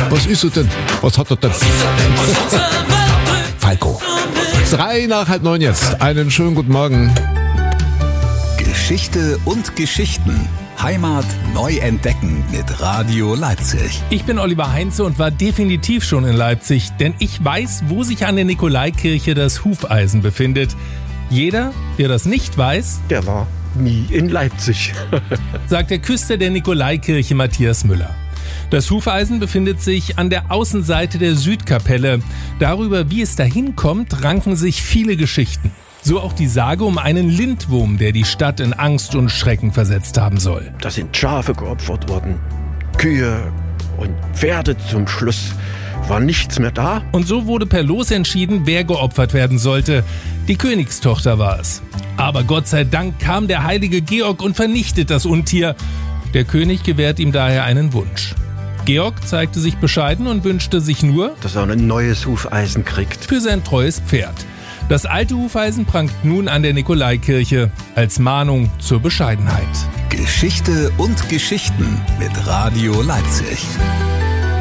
Was ist er denn? Was hat er denn? Falco. 8:03 jetzt. Einen schönen guten Morgen. Geschichte und Geschichten. Heimat neu entdecken mit Radio Leipzig. Ich bin Oliver Heinze und war definitiv schon in Leipzig, denn ich weiß, wo sich an der Nikolaikirche das Hufeisen befindet. Jeder, der das nicht weiß, der war nie in Leipzig, sagt der Küster der Nikolaikirche Matthias Müller. Das Hufeisen befindet sich an der Außenseite der Südkapelle. Darüber, wie es dahin kommt, ranken sich viele Geschichten. So auch die Sage um einen Lindwurm, der die Stadt in Angst und Schrecken versetzt haben soll. da sind Schafe geopfert worden, Kühe und Pferde. Zum Schluss war nichts mehr da. Und so wurde per Los entschieden, wer geopfert werden sollte. Die Königstochter war es. Aber Gott sei Dank kam der heilige Georg und vernichtet das Untier. Der König gewährt ihm daher einen Wunsch. Georg zeigte sich bescheiden und wünschte sich nur, Dass er ein neues Hufeisen kriegt. für sein treues Pferd. Das alte Hufeisen prangt nun an der Nikolaikirche als Mahnung zur Bescheidenheit. Geschichte und Geschichten mit Radio Leipzig.